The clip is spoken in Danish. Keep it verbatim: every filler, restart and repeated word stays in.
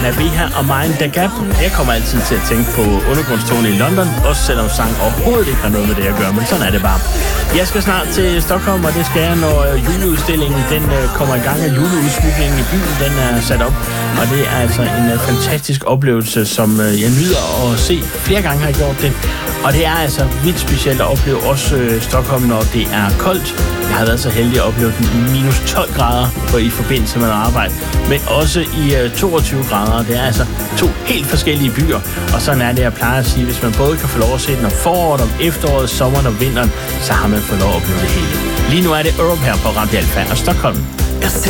Naviha og Mind the Gap. Jeg kommer altid til at tænke på undergrundstone i London, også selvom sang overhovedet ikke har noget med det at gøre, men sådan er det bare. Jeg skal snart til Stockholm, og det skal jeg, når juleudstillingen den kommer i gang, og juleudsmykningen i byen den er sat op. Og det er altså en fantastisk oplevelse, som jeg nyder at se. Flere gange har jeg gjort det. Og det er altså vildt specielt at opleve også øh, Stockholm, når det er koldt. Jeg har været så heldig at opleve den i minus tolv grader for, i forbindelse med arbejde. Men også i øh, toogtyve grader. Det er altså to helt forskellige byer. Og sådan er det, jeg plejer at sige. Hvis man både kan få lov at se den om foråret, om efteråret, sommeren og vinteren, så har man fået lov at opleve det hele. Lige nu er det Europe her på Radio Alfa og Stockholm.